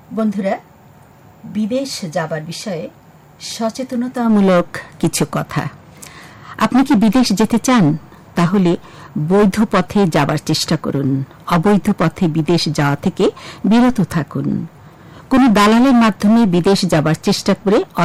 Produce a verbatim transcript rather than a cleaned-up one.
বন্ধুরা, বিদেশ যাবার বিষয়ে সচেতনতামূলক কিছু কথা। আপনি কি বিদেশ যেতে চান? তাহলে বৈধ পথে যাবার চেষ্টা করুন। অবৈধ পথে বিদেশ যাওয়া থেকে বিরত থাকুন। কোন দালালের মাধ্যমে বিদেশ যাবার চেষ্টা করে